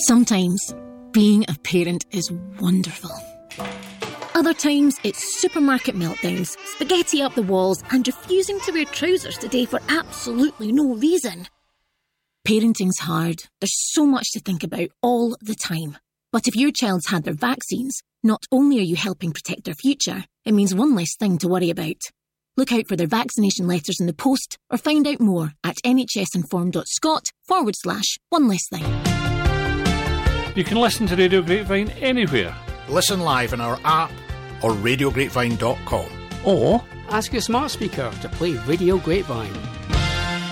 Sometimes, being a parent is wonderful. Other times, it's supermarket meltdowns, spaghetti up the walls, and refusing to wear trousers today for absolutely no reason. Parenting's hard. There's so much to think about all the time. But if your child's had their vaccines, not only are you helping protect their future, it means one less thing to worry about. Look out for their vaccination letters in the post or find out more at nhsinform.scot/one less thing. You can listen to Radio Grapevine anywhere. Listen live on our app or radiograpevine.com. Or ask your smart speaker to play Radio Grapevine.